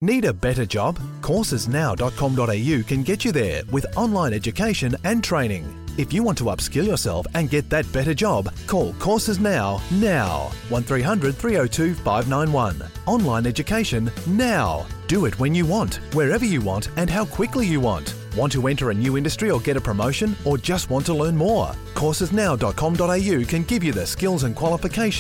Need a better job? Coursesnow.com.au can get you there with online education and training. If you want to upskill yourself and get that better job, call Courses Now. 1300 302 591. Online education now. Do it when you want, wherever you want, and how quickly you want. Want to enter a new industry or get a promotion, or just want to learn more? Coursesnow.com.au can give you the skills and qualifications